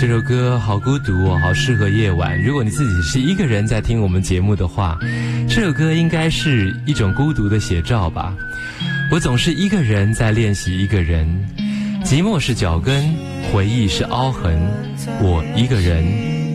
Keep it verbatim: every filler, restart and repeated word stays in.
这首歌好孤独哦，好适合夜晚。如果你自己是一个人在听我们节目的话，这首歌应该是一种孤独的写照吧。我总是一个人在练习一个人，寂寞是脚跟，回忆是凹痕，我一个人